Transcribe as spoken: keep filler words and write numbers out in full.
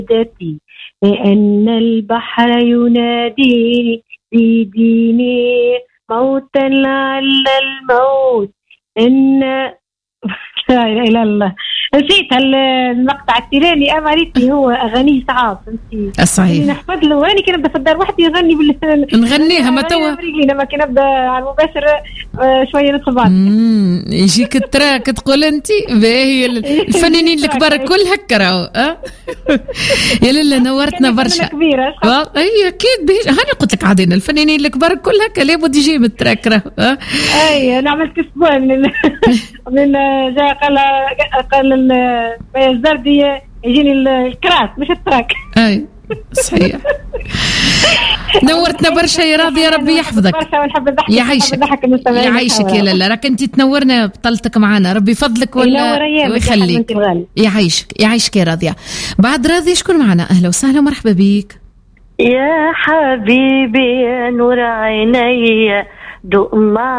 عودتي لأن البحر يناديني بيديني موتا لعل الموت إن لا إله إلا الله. نسيت المقطع التيراني أمريتي هو أغانيه صعب فهمتي صحيح نحفظ له. وأنا كي نبدأ في الدار وحدي يغني بال نغنيها ما توا لما كي نبدأ على المباشر شوية ندخل بعض يجيك التراك تقول أنت باهي الفنانين الكبار كل هكا راهو أه يا لله نورتنا برشا كبيرة أي أكيد بيش هاني قلت لك عادين الفنانين الكبار كل هكا لابد يجي من التراك راهو أه أي أنا عملت أسبوع من من جاء قال قال الزردي يجيني الكراس مش التراك. أي صحيح. نورتنا برشا يا راضي يا ربي يحفظك يعيشك يعيشك يا لالا راك انت تنورنا بطلتك معنا ربي يفضلك ولا ويخليك يعيشك يعيشك يا راضية. بعد راضية شكون معنا؟ أهلا وسهلا ومرحبا بيك يا حبيبي يا نور عيني دوق